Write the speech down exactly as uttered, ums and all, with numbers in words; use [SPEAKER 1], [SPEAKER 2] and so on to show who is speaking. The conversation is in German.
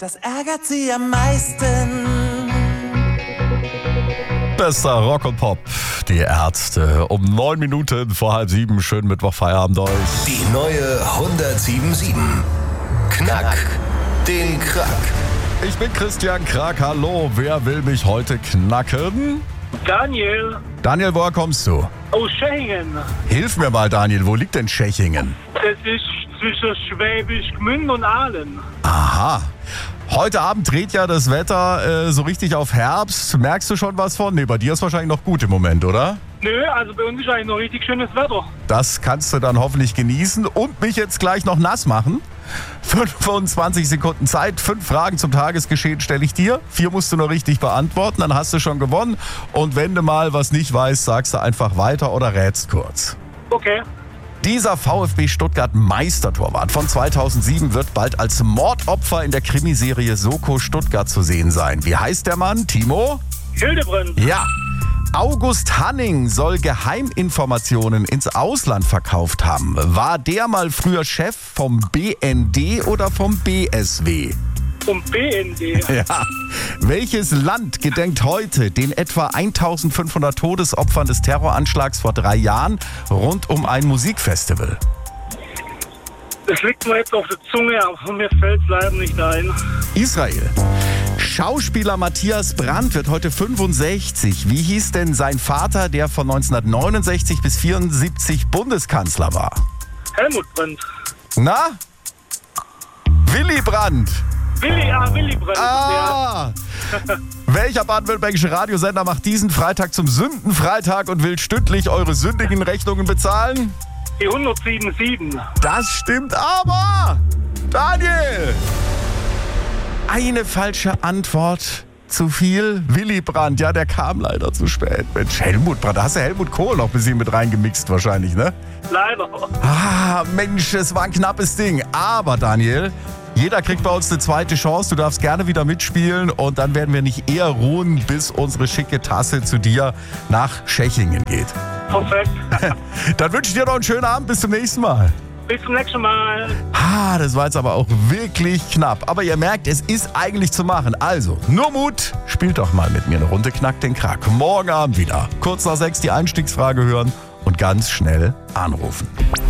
[SPEAKER 1] Das ärgert sie am meisten.
[SPEAKER 2] Bester Rock und Pop, die Ärzte. Um neun Minuten vor halb sieben. Schönen Mittwoch, Feierabend euch.
[SPEAKER 3] Die neue hundertsieben Komma sieben. Knack den Krack.
[SPEAKER 2] Ich bin Christian Krack. Hallo, wer will mich heute knacken?
[SPEAKER 4] Daniel
[SPEAKER 2] Daniel, woher kommst du?
[SPEAKER 4] aus Schechingen.
[SPEAKER 2] Hilf mir mal, Daniel, wo liegt denn Tschechingen?
[SPEAKER 4] Das ist zwischen Schwäbisch Gmünd und Aalen.
[SPEAKER 2] Aha. Heute Abend dreht ja das Wetter äh, so richtig auf Herbst. Merkst du schon was von? Nee, bei dir ist wahrscheinlich noch gut im Moment, oder?
[SPEAKER 4] Nö, also bei uns ist eigentlich noch richtig schönes Wetter.
[SPEAKER 2] Das kannst du dann hoffentlich genießen und mich jetzt gleich noch nass machen. fünfundzwanzig Sekunden Zeit, fünf Fragen zum Tagesgeschehen stelle ich dir. Vier musst du noch richtig beantworten, dann hast du schon gewonnen. Und wenn du mal was nicht weißt, sagst du einfach weiter oder rätst kurz.
[SPEAKER 4] Okay.
[SPEAKER 2] Dieser VfB Stuttgart Meistertorwart von zweitausendsieben wird bald als Mordopfer in der Krimiserie Soko Stuttgart zu sehen sein. Wie heißt der Mann? Timo?
[SPEAKER 4] Hildebrand.
[SPEAKER 2] Ja. August Hanning soll Geheiminformationen ins Ausland verkauft haben. War der mal früher Chef vom B N D oder vom B S W?
[SPEAKER 4] Vom B N D.
[SPEAKER 2] Ja. Welches Land gedenkt heute den etwa eintausendfünfhundert Todesopfern des Terroranschlags vor drei Jahren rund um ein Musikfestival?
[SPEAKER 4] Das liegt mir jetzt auf der Zunge, aber mir fällt es leider nicht ein.
[SPEAKER 2] Israel. Schauspieler Matthias Brandt wird heute fünfundsechzig. Wie hieß denn sein Vater, der von neunzehnhundertneunundsechzig bis vierundsiebzig Bundeskanzler war?
[SPEAKER 4] Helmut Brandt.
[SPEAKER 2] Na? Willy Brandt.
[SPEAKER 4] Willy, ah, Willy Brandt.
[SPEAKER 2] Ah! Welcher baden-württembergische Radiosender macht diesen Freitag zum Sündenfreitag und will stündlich eure sündigen Rechnungen bezahlen?
[SPEAKER 4] Ja. Die hundertsieben Komma sieben.
[SPEAKER 2] Das stimmt aber! Daniel! Eine falsche Antwort zu viel. Willy Brandt, ja, der kam leider zu spät. Mensch, Helmut Brandt, da hast du Helmut Kohl noch ein bisschen mit reingemixt wahrscheinlich, ne?
[SPEAKER 4] Leider.
[SPEAKER 2] Ah, Mensch, es war ein knappes Ding. Aber Daniel, jeder kriegt bei uns eine zweite Chance. Du darfst gerne wieder mitspielen und dann werden wir nicht eher ruhen, bis unsere schicke Tasse zu dir nach Tschechingen geht.
[SPEAKER 4] Perfekt.
[SPEAKER 2] Dann wünsche ich dir noch einen schönen Abend. Bis zum nächsten Mal.
[SPEAKER 4] Bis zum nächsten Mal.
[SPEAKER 2] Ah, das war jetzt aber auch wirklich knapp. Aber ihr merkt, es ist eigentlich zu machen. Also, nur Mut, spielt doch mal mit mir eine Runde Knack den Krack. Morgen Abend wieder. Kurz nach sechs die Einstiegsfrage hören und ganz schnell anrufen.